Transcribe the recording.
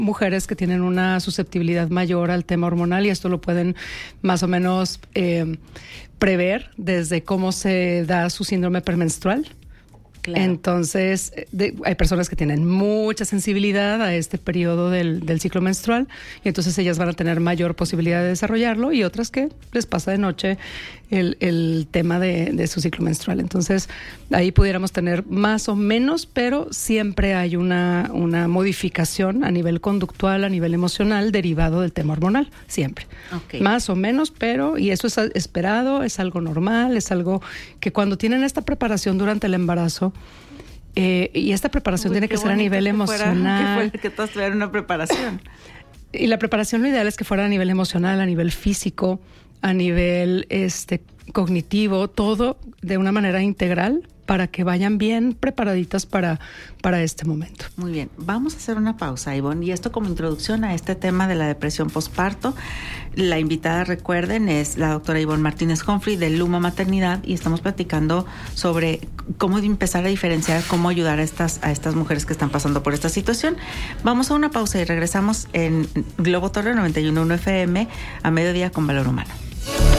mujeres que tienen una susceptibilidad mayor al tema hormonal y esto lo pueden más o menos prever desde cómo se da su síndrome premenstrual. Claro. Entonces, hay personas que tienen mucha sensibilidad a este periodo del ciclo menstrual y entonces ellas van a tener mayor posibilidad de desarrollarlo y otras que les pasa de noche el tema de su ciclo menstrual. Entonces, ahí pudiéramos tener más o menos, pero siempre hay una modificación a nivel conductual, a nivel emocional, derivado del tema hormonal, siempre. Okay. Más o menos, pero, y eso es esperado, es algo normal, es algo que cuando tienen esta preparación durante el embarazo, y esta preparación tiene que ser a nivel emocional. Que todas tuvieran una preparación. Y la preparación lo ideal es que fuera a nivel emocional, a nivel físico, a nivel cognitivo, todo de una manera integral para que vayan bien preparaditas para este momento. Muy bien, vamos a hacer una pausa, Ivonne, y esto como introducción a este tema de la depresión postparto. La invitada, recuerden, es la doctora Ivonne Martínez Humphrey de Luma Maternidad y estamos platicando sobre cómo empezar a diferenciar, cómo ayudar a estas mujeres que están pasando por esta situación. Vamos a una pausa y regresamos en Globo Torre 91.1 FM a mediodía con Valor Humano.